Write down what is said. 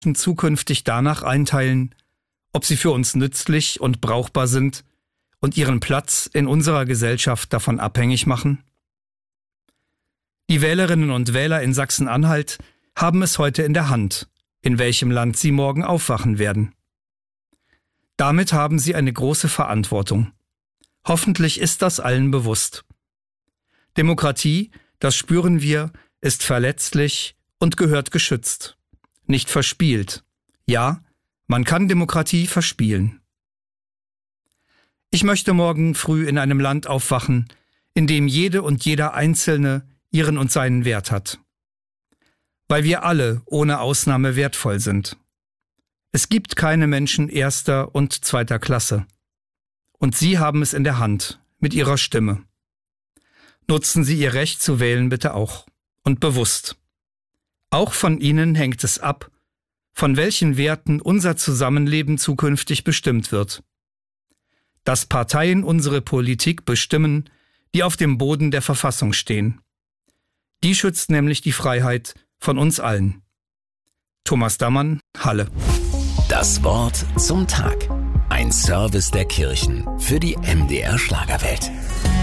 zukünftig danach einteilen, ob sie für uns nützlich und brauchbar sind und ihren Platz in unserer Gesellschaft davon abhängig machen? Die Wählerinnen und Wähler in Sachsen-Anhalt haben es heute in der Hand, in welchem Land sie morgen aufwachen werden. Damit haben sie eine große Verantwortung. Hoffentlich ist das allen bewusst. Demokratie, das spüren wir, ist verletzlich und gehört geschützt, nicht verspielt. Ja, man kann Demokratie verspielen. Ich möchte morgen früh in einem Land aufwachen, in dem jede und jeder Einzelne ihren und seinen Wert hat. Weil wir alle ohne Ausnahme wertvoll sind. Es gibt keine Menschen erster und zweiter Klasse. Und Sie haben es in der Hand, mit Ihrer Stimme. Nutzen Sie Ihr Recht zu wählen bitte auch. Und bewusst. Auch von Ihnen hängt es ab, von welchen Werten unser Zusammenleben zukünftig bestimmt wird. Dass Parteien unsere Politik bestimmen, die auf dem Boden der Verfassung stehen. Die schützt nämlich die Freiheit von uns allen. Thomas Dammann, Halle. Das Wort zum Tag. Ein Service der Kirchen für die MDR Schlagerwelt.